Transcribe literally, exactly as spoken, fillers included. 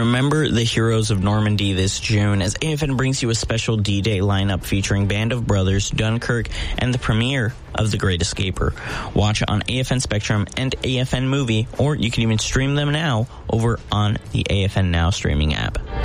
Remember the heroes of Normandy this June as A F N brings you a special D-Day lineup featuring Band of Brothers, Dunkirk, and the premiere of The Great Escaper. Watch it on A F N Spectrum and A F N Movie, or you can even stream them now over on the A F N Now streaming app.